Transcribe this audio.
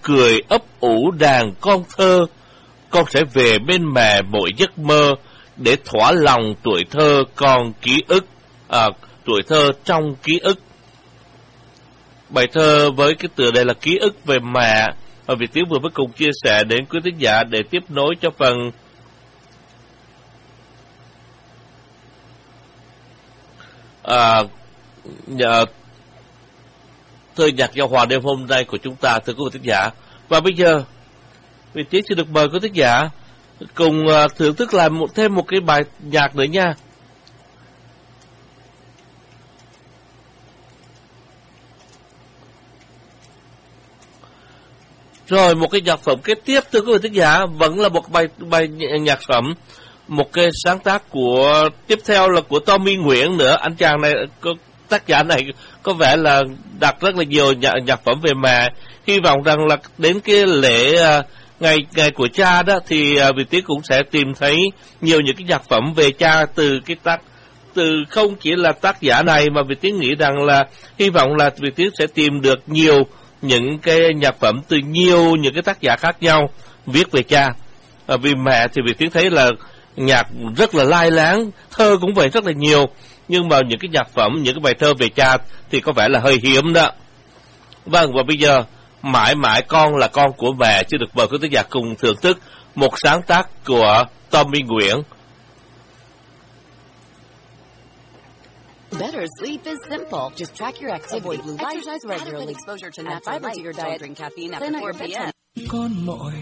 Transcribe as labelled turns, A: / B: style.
A: cười ấp ủ đàn con thơ. Con sẽ về bên mẹ mỗi giấc mơ, để thỏa lòng tuổi thơ con ký ức, tuổi thơ trong ký ức. Bài thơ với cái tựa đề là Ký ức về mẹ, và Việt Tiến vừa mới cùng chia sẻ đến quý thính giả để tiếp nối cho phần thơ nhạc giao hòa đêm hôm nay của chúng ta, thưa quý vị thính giả. Và bây giờ Việt Tiến xin được mời quý thính giả cùng thưởng thức lại thêm một cái bài nhạc nữa nha. Rồi một cái nhạc phẩm kế tiếp, thưa quý vị thính giả, vẫn là một bài nhạc phẩm, một cái sáng tác của tiếp theo là của Tommy Nguyễn nữa. Anh chàng này, tác giả này có vẻ là đặt rất là nhiều nhạc phẩm về mẹ. Hy vọng rằng là đến cái lễ ngày của cha đó thì Việt Tiến cũng sẽ tìm thấy nhiều những cái nhạc phẩm về cha từ không chỉ là tác giả này, mà Việt Tiến nghĩ rằng là hy vọng là Việt Tiến sẽ tìm được nhiều những cái nhạc phẩm từ nhiều những cái tác giả khác nhau viết về cha. Vì mẹ thì Việt Tiến thấy là nhạc rất là lai láng, thơ cũng vậy rất là nhiều, nhưng mà những cái nhạc phẩm, những cái bài thơ về cha thì có vẻ là hơi hiếm đó. Vâng, và bây giờ Mãi mãi con là con của mẹ xin được mời quý thính giả cùng thưởng thức một sáng tác của Tommy Nguyễn.
B: Better sleep is simple. Just track your activity, avoid blue light, exercise regularly, exposure to natural light, to your diet, drink caffeine after 4 p.m.
C: Con mỏi